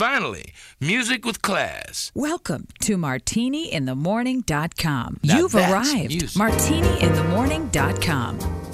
Finally, music with class. Welcome to MartiniInTheMorning.com. Now You've that's arrived. music. MartiniInTheMorning.com.